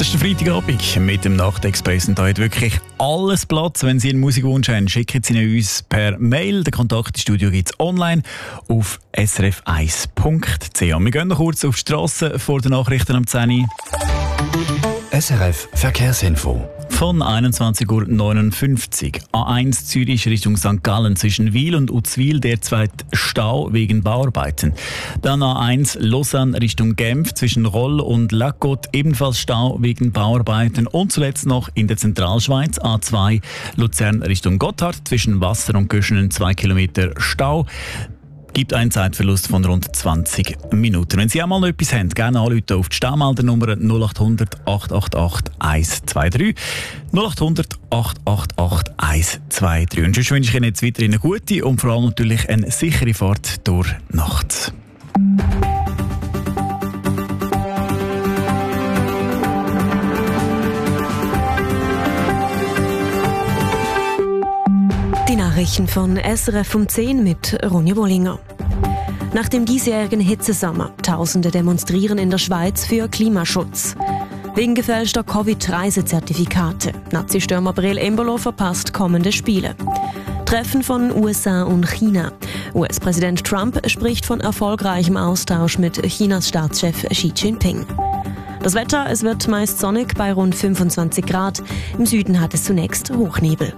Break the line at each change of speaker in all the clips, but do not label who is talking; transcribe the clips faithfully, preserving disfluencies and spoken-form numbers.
ist der Freitagabend mit dem Nachtexpress und da hat wirklich alles Platz. Wenn Sie einen Musikwunsch haben, schicken Sie ihn uns per Mail. Den Kontakt ins Studio gibt es online auf s r f eins punkt c h. Wir gehen noch kurz auf die Strasse vor den Nachrichten am zehn Uhr.
S R F Verkehrsinfo.
Von einundzwanzig Uhr neunundfünfzig. A eins Zürich Richtung Sankt Gallen zwischen Wil und Uzwil derzeit Stau wegen Bauarbeiten. Dann A eins Lausanne Richtung Genf zwischen Roll und Lacote ebenfalls Stau wegen Bauarbeiten. Und zuletzt noch in der Zentralschweiz A zwei Luzern Richtung Gotthard zwischen Wasser und Göschenen zwei Kilometer Stau. Gibt einen Zeitverlust von rund zwanzig Minuten. Wenn Sie auch mal noch etwas haben, gerne anrufen auf die Stehmeldernummer null acht hundert, acht acht acht, eins zwei drei. null acht hundert, acht acht acht, eins zwei drei. Und sonst wünsche ich Ihnen jetzt weiterhin eine gute und vor allem natürlich eine sichere Fahrt durch die Nacht.
Die Nachrichten von S R F um zehn mit Ronja Bollinger. Nach dem diesjährigen Hitzesommer Tausende demonstrieren in der Schweiz für Klimaschutz. Wegen gefälschter Covid-Reisezertifikate. Nazi-Stürmer Breel Embolo verpasst kommende Spiele. Treffen von U S A und China. U S-Präsident Trump spricht von erfolgreichem Austausch mit Chinas Staatschef Xi Jinping. Das Wetter, es wird meist sonnig bei rund fünfundzwanzig Grad. Im Süden hat es zunächst Hochnebel.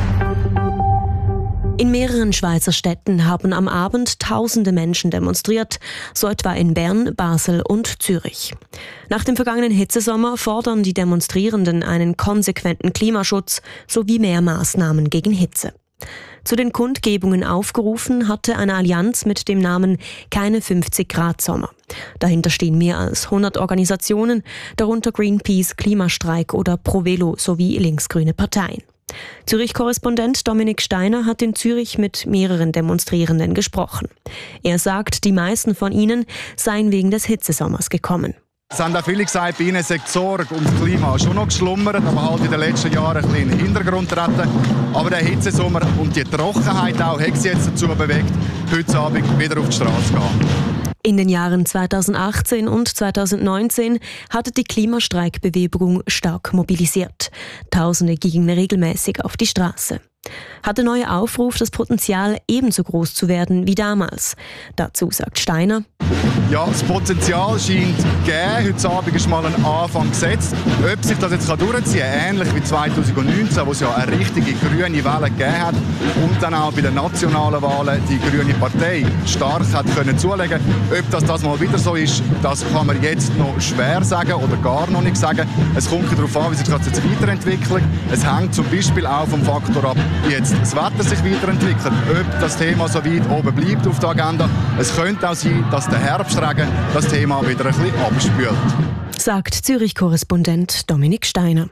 In mehreren Schweizer Städten haben am Abend tausende Menschen demonstriert, so etwa in Bern, Basel und Zürich. Nach dem vergangenen Hitzesommer fordern die Demonstrierenden einen konsequenten Klimaschutz sowie mehr Maßnahmen gegen Hitze. Zu den Kundgebungen aufgerufen hatte eine Allianz mit dem Namen Keine fünfzig Grad Sommer. Dahinter stehen mehr als hundert Organisationen, darunter Greenpeace, Klimastreik oder ProVelo sowie linksgrüne Parteien. Zürich-Korrespondent Dominik Steiner hat in Zürich mit mehreren Demonstrierenden gesprochen. Er sagt, die meisten von ihnen seien wegen des Hitzesommers gekommen.
Es haben auch viele gesagt, bei ihnen sei die Sorge um das Klima schon noch geschlummert, aber halt in den letzten Jahren ein bisschen in den Hintergrund treten. Aber der Hitzesommer und die Trockenheit auch hat sie jetzt dazu bewegt, heute Abend wieder auf die Straße zu gehen.
In den Jahren zweitausendachtzehn und zweitausendneunzehn hatte die Klimastreikbewegung stark mobilisiert. Tausende gingen regelmäßig auf die Straße. Hat der neue Aufruf das Potenzial, ebenso groß zu werden wie damals? Dazu sagt Steiner:
Ja, das Potenzial scheint gegeben. Heute Abend ist mal ein Anfang gesetzt. Ob sich das jetzt durchziehen kann, ähnlich wie zweitausendneunzehn, wo es ja eine richtige grüne Welle gegeben hat und dann auch bei den nationalen Wahlen die grüne Partei stark hat können zulegen. Ob das, das mal wieder so ist, das kann man jetzt noch schwer sagen oder gar noch nicht sagen. Es kommt darauf an, wie sich das jetzt weiterentwickelt. Es hängt zum Beispiel auch vom Faktor ab, wie jetzt das Wetter sich weiterentwickelt, ob das Thema so weit oben bleibt auf der Agenda. Es könnte auch sein, dass der Herbstregen das Thema wieder ein bisschen abspült.
Sagt Zürich-Korrespondent Dominik Steiner.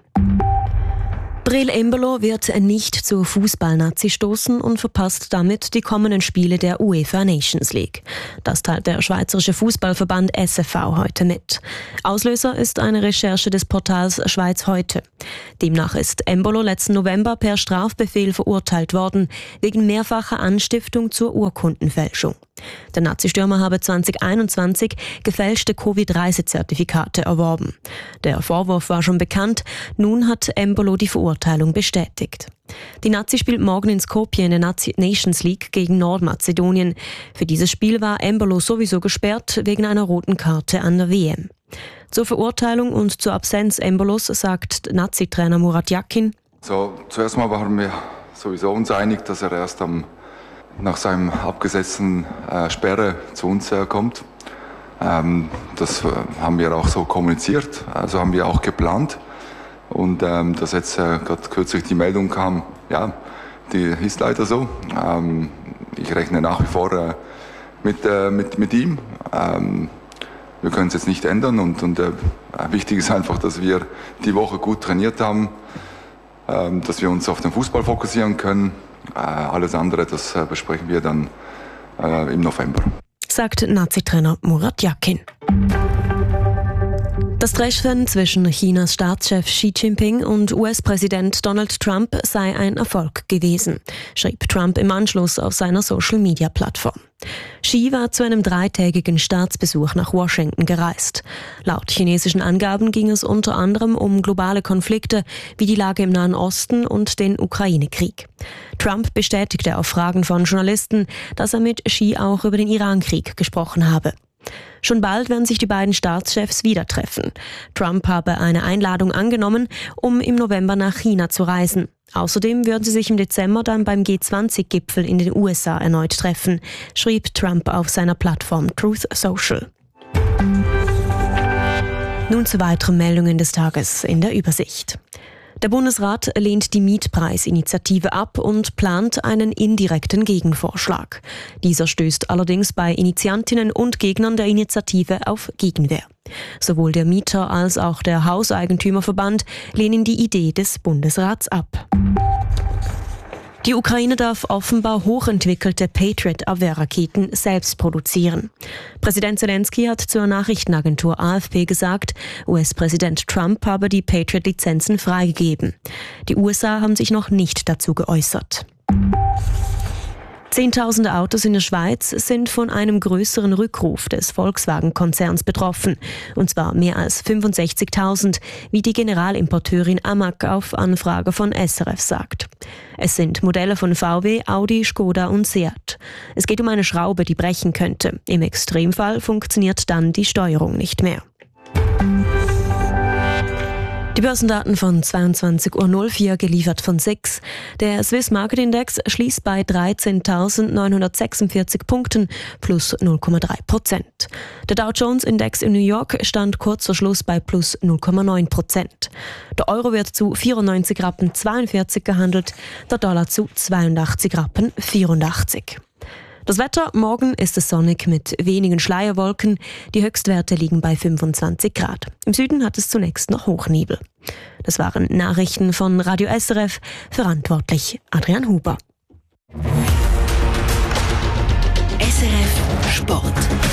Breel Embolo wird nicht zur Fußball-Nazi stoßen und verpasst damit die kommenden Spiele der UEFA Nations League. Das teilt der Schweizerische Fußballverband S F V heute mit. Auslöser ist eine Recherche des Portals Schweiz heute. Demnach ist Embolo letzten November per Strafbefehl verurteilt worden, wegen mehrfacher Anstiftung zur Urkundenfälschung. Der Nazi-Stürmer habe zwanzig einundzwanzig gefälschte Covid-Reisezertifikate erworben. Der Vorwurf war schon bekannt, nun hat Embolo die Verurteilung bestätigt. Die Nazi spielt morgen in Skopje in der Nazi Nations League gegen Nordmazedonien. Für dieses Spiel war Embolo sowieso gesperrt wegen einer roten Karte an der W M. Zur Verurteilung und zur Absenz Embolos sagt Nazi-Trainer Murat Yakin:
So, zuerst mal waren wir sowieso uns einig, dass er erst am nach seinem abgesetzten äh, Sperre zu uns äh, kommt. Ähm, das äh, haben wir auch so kommuniziert, also haben wir auch geplant. Und ähm, dass jetzt äh, gerade kürzlich die Meldung kam, ja, die ist leider so. Ähm, ich rechne nach wie vor äh, mit, äh, mit, mit ihm. Ähm, wir können es jetzt nicht ändern und, und äh, wichtig ist einfach, dass wir die Woche gut trainiert haben, äh, dass wir uns auf den Fußball fokussieren können. Äh, alles andere, das äh, besprechen wir dann äh, im November.
Sagt Nazi-Trainer Murat Yakin. Das Treffen zwischen Chinas Staatschef Xi Jinping und U S-Präsident Donald Trump sei ein Erfolg gewesen, schrieb Trump im Anschluss auf seiner Social-Media-Plattform. Xi war zu einem dreitägigen Staatsbesuch nach Washington gereist. Laut chinesischen Angaben ging es unter anderem um globale Konflikte wie die Lage im Nahen Osten und den Ukraine-Krieg. Trump bestätigte auf Fragen von Journalisten, dass er mit Xi auch über den Iran-Krieg gesprochen habe. Schon bald werden sich die beiden Staatschefs wieder treffen. Trump habe eine Einladung angenommen, um im November nach China zu reisen. Außerdem würden sie sich im Dezember dann beim G zwanzig Gipfel in den U S A erneut treffen, schrieb Trump auf seiner Plattform Truth Social. Nun zu weiteren Meldungen des Tages in der Übersicht. Der Bundesrat lehnt die Mietpreisinitiative ab und plant einen indirekten Gegenvorschlag. Dieser stößt allerdings bei Initiantinnen und Gegnern der Initiative auf Gegenwehr. Sowohl der Mieter- als auch der Hauseigentümerverband lehnen die Idee des Bundesrats ab. Die Ukraine darf offenbar hochentwickelte Patriot-Abwehrraketen selbst produzieren. Präsident Zelensky hat zur Nachrichtenagentur A F P gesagt, U S-Präsident Trump habe die Patriot-Lizenzen freigegeben. Die U S A haben sich noch nicht dazu geäußert. Zehntausende Autos in der Schweiz sind von einem größeren Rückruf des Volkswagen-Konzerns betroffen. Und zwar mehr als fünfundsechzigtausend, wie die Generalimporteurin Amag auf Anfrage von S R F sagt. Es sind Modelle von V W, Audi, Skoda und Seat. Es geht um eine Schraube, die brechen könnte. Im Extremfall funktioniert dann die Steuerung nicht mehr. Die Börsendaten von zweiundzwanzig Uhr null vier, geliefert von S I X. Der Swiss Market Index schließt bei dreizehntausendneunhundertsechsundvierzig Punkten plus null Komma drei Prozent. Der Dow Jones Index in New York stand kurz vor Schluss bei plus null Komma neun Prozent. Der Euro wird zu vierundneunzig Rappen zweiundvierzig gehandelt, der Dollar zu zweiundachtzig Rappen vierundachtzig. Das Wetter: morgen ist es sonnig mit wenigen Schleierwolken. Die Höchstwerte liegen bei fünfundzwanzig Grad. Im Süden hat es zunächst noch Hochnebel. Das waren Nachrichten von Radio S R F. Verantwortlich Adrian Huber.
S R F Sport.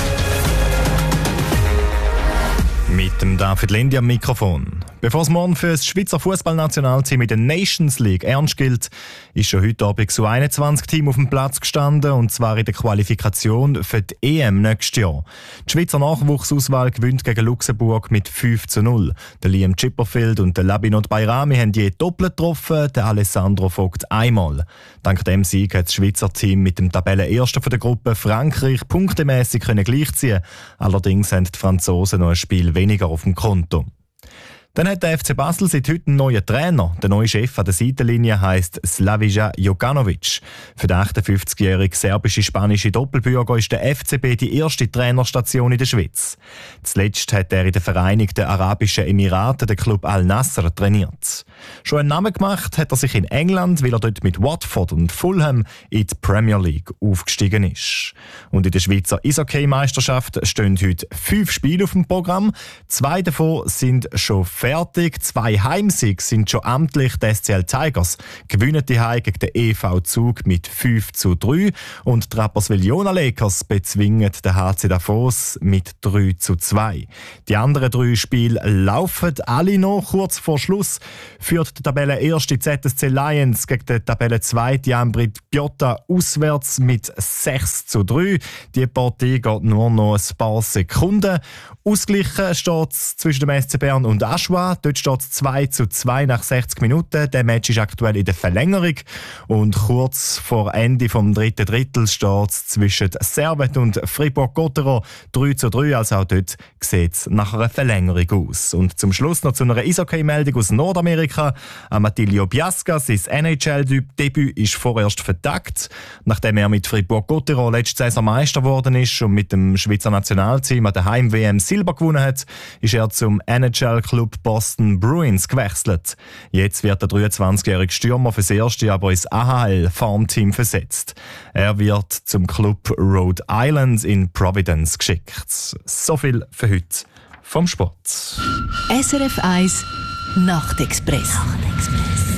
Mit dem David Lendi am Mikrofon. Bevor es morgen für das Schweizer Fußballnationalteam in der Nations League ernst gilt, ist schon heute Abend das U einundzwanzig Team auf dem Platz gestanden, und zwar in der Qualifikation für die E M nächstes Jahr. Die Schweizer Nachwuchsauswahl gewinnt gegen Luxemburg mit fünf zu null. Der Liam Chipperfield und der Labinot Bayrami haben je doppelt getroffen, der Alessandro Vogt einmal. Dank dem Sieg hat das Schweizer Team mit dem Tabellenersten der Gruppe Frankreich punktemässig gleichziehen. Allerdings haben die Franzosen noch ein Spiel weniger auf dem Konto. Dann hat der F C Basel seit heute einen neuen Trainer. Der neue Chef an der Seitenlinie heisst Slavija Jokanovic. Für den achtundfünfzigjährigen serbische-spanische Doppelbürger ist der F C B die erste Trainerstation in der Schweiz. Zuletzt hat er in den Vereinigten Arabischen Emiraten den Club Al-Nassr trainiert. Schon einen Namen gemacht hat er sich in England, weil er dort mit Watford und Fulham in die Premier League aufgestiegen ist. Und in der Schweizer Eishockey-Meisterschaft stehen heute fünf Spiele auf dem Programm. Zwei davon sind schon fertig. Zwei Heimsiege sind schon amtlich. Die S C L Tigers gewinnen die Heim gegen den E V Zug mit fünf zu drei und die Rapperswil-Jona Lakers bezwingen den H C Davos mit drei zu zwei. Die anderen drei Spiele laufen alle noch. Kurz vor Schluss führt der Tabellenerste Z S C Lions gegen den Tabellenzweiten Jambrit Piotta auswärts mit sechs zu drei. Die Partie geht nur noch ein paar Sekunden. Ausgleichen steht es zwischen dem S C Bern und Aschua. Dort steht es zwei zu zwei nach sechzig Minuten. Der Match ist aktuell in der Verlängerung. Und kurz vor Ende vom dritten Drittel steht es zwischen Servet und Fribourg-Gotteron drei zu drei. Also auch dort sieht es nach einer Verlängerung aus. Und zum Schluss noch zu einer Eishockey-Meldung aus Nordamerika. Amatilio Biasca, sein N H L-Debüt ist vorerst vertagt. Nachdem er mit Fribourg-Gotteron letzte Saison Meister geworden ist und mit dem Schweizer Nationalteam an der Heim-W M Silber gewonnen hat, ist er zum N H L-Club Boston Bruins gewechselt. Jetzt wird der dreiundzwanzigjährige Stürmer fürs Erste aber ins A H L-Farmteam versetzt. Er wird zum Club Rhode Island in Providence geschickt. So viel für heute vom Sport.
S R F eins Nachtexpress.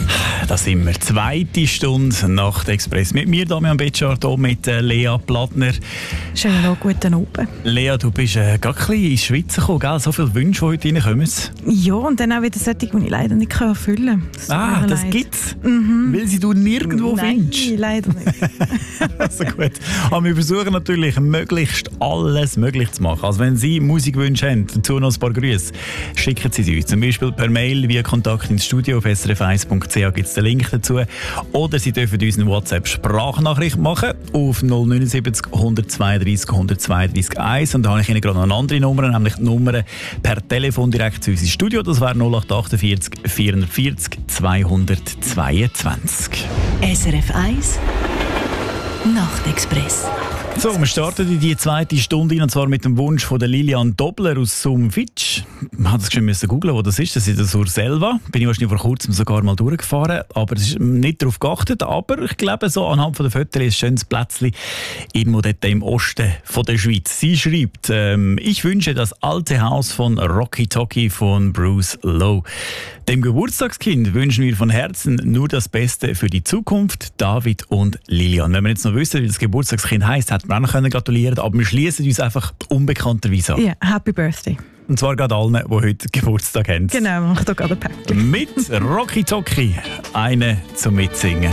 da sind wir. Zweite Stunde Nacht Express. Mit mir, Damian Betschart, hier mit äh, Lea Plattner.
Schönen Tag, guten Abend.
Lea, du bist äh, gar ein bisschen ins Schwitzen gekommen, gell? So viele Wünsche, die heute reinkommen.
Ja, und dann auch wieder solche, die ich leider nicht erfüllen kann. Das
ah, das leid. Gibt's? Mhm. Weil sie du nirgendwo
Nein,
findest?
Nein, leider nicht.
Also gut. Aber wir versuchen natürlich, möglichst alles möglich zu machen. Also wenn Sie Musikwünsche haben, dazu noch ein paar Grüße, schicken Sie sie uns. Zum Beispiel per Mail via Kontakt ins Studio auf s r f eins punkt c h gibt es den Link dazu. Oder Sie dürfen uns eine WhatsApp-Sprachnachricht machen auf null neun sieben null, eins zwei drei, eins zwei drei eins. Und da habe ich Ihnen gerade noch eine andere Nummer, nämlich die Nummer per Telefon direkt zu uns ins Studio. Das wäre null acht acht vier vier vier null zweihundertzweiundzwanzig.
S R F eins Nachtexpress.
So, wir starten in die zweite Stunde ein, und zwar mit dem Wunsch von der Lilian Dobler aus Sumfitsch. Man hat das schon müssen googeln, wo das ist. Das ist das Urselva. Bin ich wahrscheinlich vor kurzem sogar mal durchgefahren, aber es ist nicht darauf geachtet. Aber ich glaube, so anhand von der Fotos ist ein schönes Plätzchen irgendwo dort im Osten von der Schweiz. Sie schreibt, ähm, ich wünsche das alte Haus von Rocky Talkie von Bruce Lowe. Dem Geburtstagskind wünschen wir von Herzen nur das Beste für die Zukunft, David und Lilian. Wenn wir jetzt noch wissen, wie das Geburtstagskind heisst, hätten wir auch noch gratulieren können, aber wir schließen uns einfach unbekannterweise an.
Ja, yeah, Happy Birthday.
Und zwar gerade allen, die heute Geburtstag haben.
Genau, mach doch gerade ein Päckchen.
Mit Rocky Talkie, eine zum Mitsingen.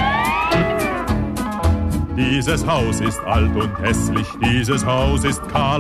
Dieses Haus ist alt und hässlich, dieses Haus ist kahl